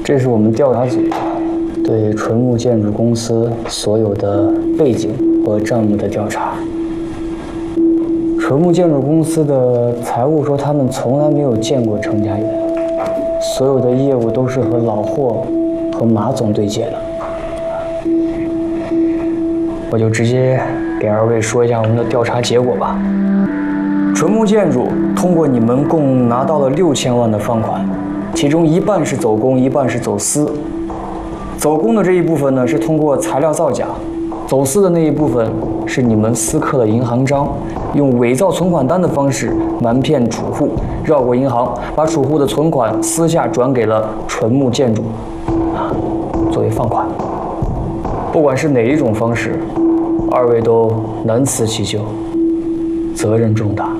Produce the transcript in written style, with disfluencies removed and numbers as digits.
这是我们调查组对纯木建筑公司所有的背景和账目的调查。纯木建筑公司的财务说，他们从来没有见过程家源，所有的业务都是和老霍和马总对接的。我就直接给二位说一下我们的调查结果吧。纯木建筑通过你们共拿到了6000万的放款，其中一半是走公，一半是走私。走公的这一部分呢，是通过材料造假；走私的那一部分是你们私刻了银行章，用伪造存款单的方式瞒骗储户，绕过银行，把储户的存款私下转给了纯木建筑，作为放款。不管是哪一种方式，二位都难辞其咎，责任重大。